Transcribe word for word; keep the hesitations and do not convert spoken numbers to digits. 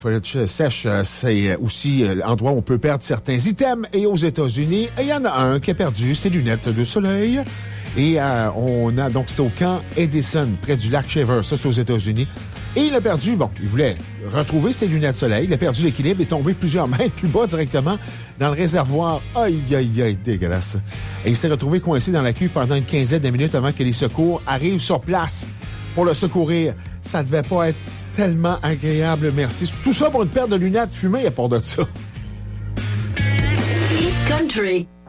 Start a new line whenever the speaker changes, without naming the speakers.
Toilette sèche, c'est aussi l'endroit où on peut perdre certains items. Et aux États-Unis, il y en a un qui a perdu ses lunettes de soleil. Et euh, on a donc, c'est au camp Edison, près du lac Shaver. Ça, c'est aux États-Unis. Et il a perdu, bon, il voulait retrouver ses lunettes de soleil. Il a perdu l'équilibre et est tombé plusieurs mètres plus bas directement dans le réservoir. Aïe, aïe, aïe, dégueulasse. Et il s'est retrouvé coincé dans la cuve pendant une quinzaine de minutes avant que les secours arrivent sur place pour le secourir. Ça devait pas être tellement agréable, merci. Tout ça pour une paire de lunettes fumées à part de ça.
Hit Country.